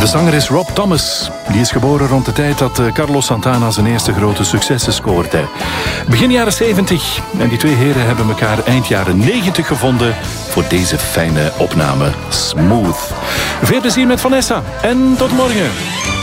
De zanger is Rob Thomas. Die is geboren rond de tijd dat Carlos Santana zijn eerste grote successen scoorde. Begin jaren 70. En die twee heren hebben elkaar eind jaren 90 gevonden voor deze fijne opname. Smooth. Veel plezier met Vanessa en tot morgen.